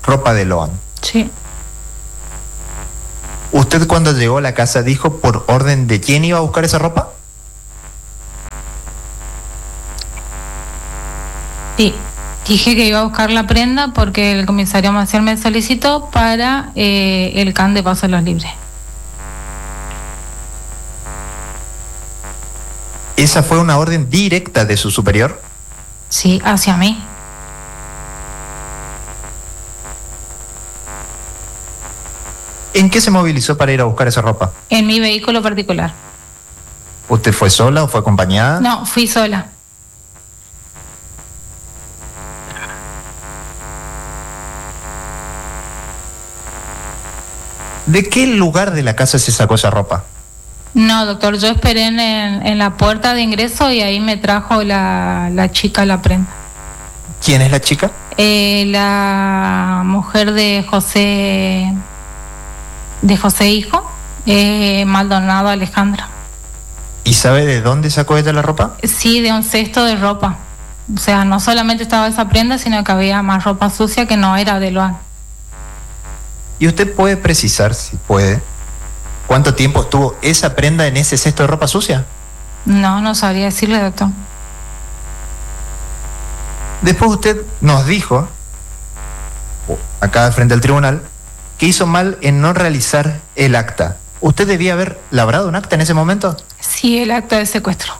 ropa de Loan. Sí. ¿Usted cuando llegó a la casa dijo por orden de quién iba a buscar esa ropa? Sí. Dije que iba a buscar la prenda porque el comisario Maciel me solicitó para el CAN de Paso a los Libres. ¿Esa fue una orden directa de su superior? Sí, hacia mí. ¿En qué se movilizó para ir a buscar esa ropa? En mi vehículo particular. ¿Usted fue sola o fue acompañada? No, fui sola. ¿De qué lugar de la casa se sacó esa ropa? No, doctor, yo esperé en la puerta de ingreso y ahí me trajo la chica la prenda. ¿Quién es la chica? La mujer de José Hijo, Maldonado Alejandra. ¿Y sabe de dónde sacó ella la ropa? Sí, de un cesto de ropa. O sea, no solamente estaba esa prenda, sino que había más ropa sucia que no era de Loan. ¿Y usted puede precisar, si puede, cuánto tiempo estuvo esa prenda en ese cesto de ropa sucia? No sabría decirle, doctor. Después usted nos dijo, acá frente al tribunal, que hizo mal en no realizar el acta. ¿Usted debía haber labrado un acta en ese momento? Sí, el acta de secuestro.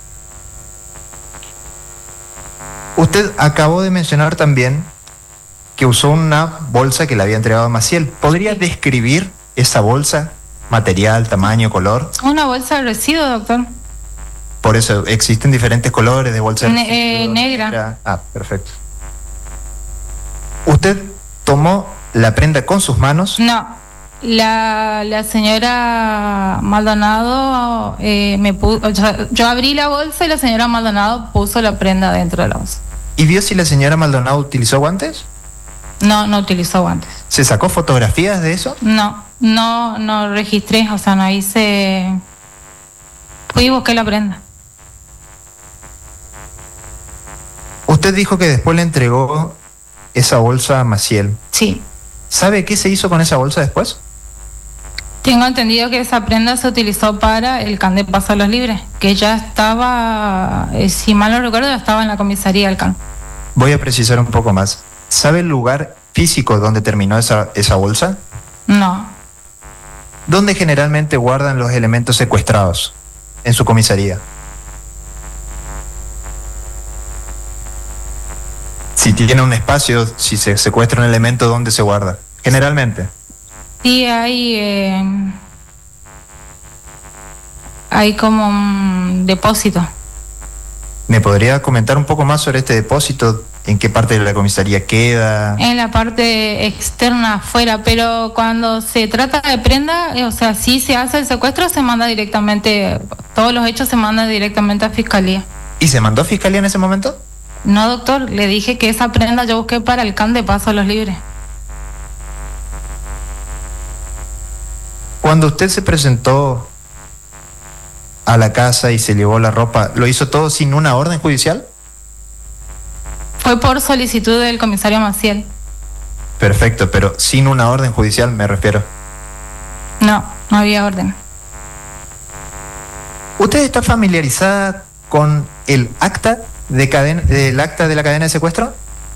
Usted acabó de mencionar también que usó una bolsa que le había entregado a Maciel. ¿Podría describir esa bolsa? Material, tamaño, color. Una bolsa de residuo, doctor. Por eso existen diferentes colores de bolsa de residuo. Negra. Ah, perfecto. ¿Usted tomó la prenda con sus manos? No. La señora Maldonado me puso, o sea, yo abrí la bolsa y la señora Maldonado puso la prenda dentro de la bolsa. ¿Y vio si la señora Maldonado utilizó guantes? No utilizó guantes. ¿Se sacó fotografías de eso? No registré, o sea, no hice. Fui y busqué la prenda. Usted dijo que después le entregó esa bolsa a Maciel. Sí. ¿Sabe qué se hizo con esa bolsa después? Tengo entendido que esa prenda se utilizó para el CAN de Paso a los Libres, que ya estaba, si mal no recuerdo, ya estaba en la comisaría del CAN. Voy a precisar un poco más. ¿Sabe el lugar físico donde terminó esa bolsa? No. ¿Dónde generalmente guardan los elementos secuestrados? En su comisaría. Si tiene un espacio, si se secuestra un elemento, ¿dónde se guarda? Generalmente. Sí, hay como un depósito. ¿Me podría comentar un poco más sobre este depósito? ¿En qué parte de la comisaría queda? En la parte externa, afuera, pero cuando se trata de prenda, o sea, si se hace el secuestro, se manda directamente, todos los hechos se mandan directamente a Fiscalía. ¿Y se mandó a Fiscalía en ese momento? No, doctor, le dije que esa prenda yo busqué para el CAN de Paso a los Libres. Cuando usted se presentó a la casa y se llevó la ropa, ¿lo hizo todo sin una orden judicial? Fue por solicitud del comisario Maciel. Perfecto, pero sin una orden judicial me refiero. No había orden. ¿Usted está familiarizada con el acta del acta de la cadena de secuestro?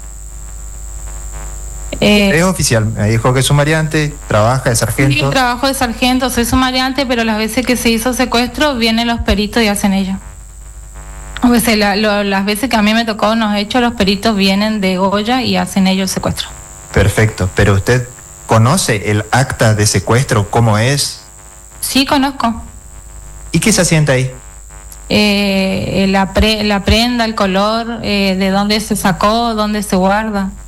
Es oficial, me dijo que es sumariante, trabaja de sargento. Sí, trabajo de sargento, soy sumariante, pero las veces que se hizo secuestro vienen los peritos y hacen ello. A veces, las veces que a mí me tocó unos hechos, los peritos vienen de Goya y hacen ellos el secuestro. Perfecto, pero ¿usted conoce el acta de secuestro, cómo es? Sí, conozco. ¿Y qué se asienta ahí? La prenda, el color, de dónde se sacó, dónde se guarda.